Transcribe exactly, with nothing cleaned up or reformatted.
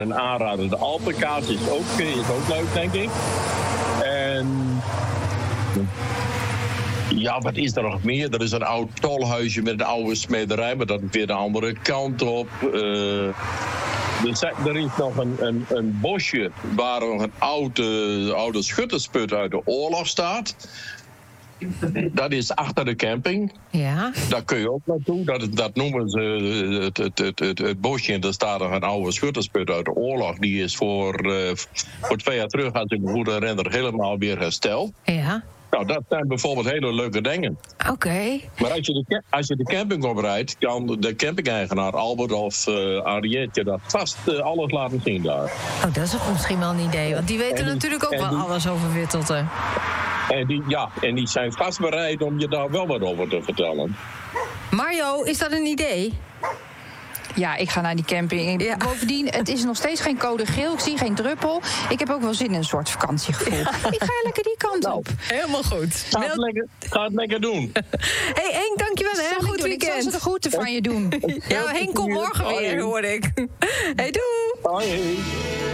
Een aanrader. De Alpenkaas is ook, is ook leuk, denk ik. En ja, wat is er nog meer? Er is een oud tolhuisje met een oude smederij, maar dat is weer de andere kant op. Uh, er, zijn, er is nog een, een, een bosje waar nog een oude, oude schuttersput uit de oorlog staat. Dat is achter de camping. Ja. Daar kun je ook naartoe. Dat, dat noemen ze het, het, het, het, het bosje. En daar staat nog een oude schuttersput uit de oorlog. Die is voor, uh, voor twee jaar terug, als ik me goed herinner, helemaal weer hersteld. Ja. Nou, dat zijn bijvoorbeeld hele leuke dingen. Oké. Okay. Maar als je, de, als je de camping oprijdt, kan de camping-eigenaar Albert of uh, Arietje dat vast uh, alles laten zien daar. Oh, dat is ook misschien wel een idee. Want die weten die, natuurlijk ook wel die, alles over Wittelten. En die, ja, en die zijn vast bereid om je daar wel wat over te vertellen. Mario, is dat een idee? Ja, ik ga naar die camping. Ja. Bovendien, het is nog steeds geen code geel. Ik zie geen druppel. Ik heb ook wel zin in een soort vakantiegevoel. Ja. Ik ga lekker die kant op. Helemaal goed. Ga het lekker, ga het lekker doen. Hey Henk, dankjewel. Hè? Goed weekend. Ik zal ze de groeten van je doen. Ja, Henk komt morgen weer, hoor ik. Hey, doei. Hoi.